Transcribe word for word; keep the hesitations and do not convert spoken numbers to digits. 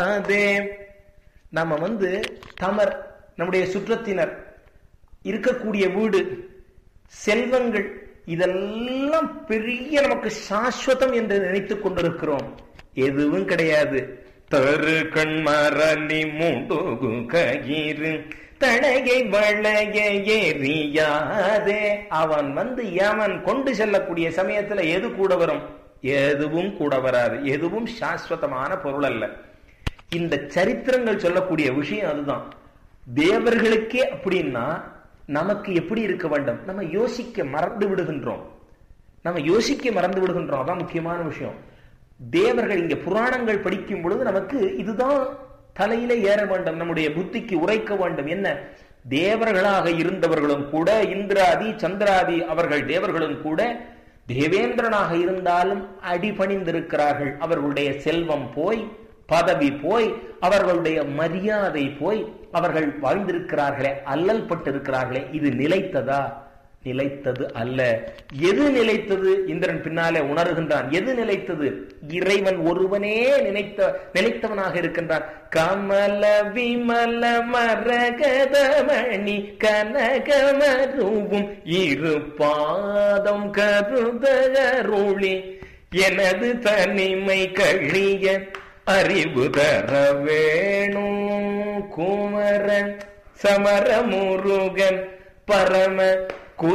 அதே நம்ம வந்து தமர், நம்முடைய சுற்றத்தினர், இருக்கக்கூடிய வீடு, செல்வங்கள், இதெல்லாம் பெரிய நமக்கு சாஸ்வதம் என்று நினைத்துக் கொண்டிருக்கிறோம். எதுவும் கிடையாது. தரு கண்மரலி மூடுகு கயிறு தழையை வளைய எறியாதே. அவன் வந்து அவன் கொண்டு செல்லக்கூடிய சமயத்துல எது கூட வரும்? எதுவும் கூட வராது. எதுவும் சாஸ்வதமான பொருள் அல்ல. இந்த சரித்திரங்கள் சொல்லக்கூடிய விஷயம் அதுதான். தேவர்களுக்கே அப்படின்னா நமக்கு எப்படி இருக்க வேண்டும்? நம்ம யோசிக்க மறந்து விடுகின்றோம். நம்ம யோசிக்க மறந்து விடுகின்றோம். அதான் முக்கியமான விஷயம். தேவர்கள் இங்க புராணங்கள் படிக்கும் பொழுது நமக்கு இதுதான் தலையில ஏற வேண்டும், நம்முடைய புத்திக்கு உரைக்க வேண்டும். என்ன? தேவர்களாக இருந்தவர்களும் கூட, இந்திராதி சந்திராதி அவர்கள் தேவர்களும் கூட தேவேந்திரனாக இருந்தாலும் அடிபணிந்திருக்கிறார்கள். அவர்களுடைய செல்வம் போய், பதவி போய், அவர்களுடைய மரியாதை போய், அவர்கள் வாழ்ந்திருக்கிறார்களே, அல்லல் பட்டிருக்கிறார்களே. இது நிலைத்ததா? நிலைத்தது அல்ல. எது நிலைத்தது? இந்திரன் பின்னாலே உணர்கின்றான். எது நிலைத்தது? இறைவன் ஒருவனே நினைத்த நிலைத்தவனாக இருக்கின்றான். கமல விமல மரகதமணி கனகமருவும் இரு பாதம் கருதருளி எனது தனிமை கழிய அறிவு தர வேணும் குமரன் சமர முருகன் பரம